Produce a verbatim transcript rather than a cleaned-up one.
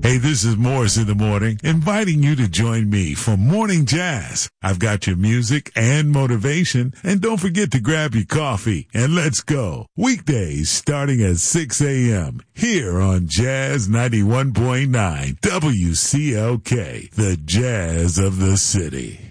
Hey, this is Morris in the Morning, inviting you to join me for Morning Jazz. I've got your music and motivation, and don't forget to grab your coffee, and let's go. Weekdays starting at six a.m. here on Jazz ninety-one point nine W C L K, the Jazz of the City.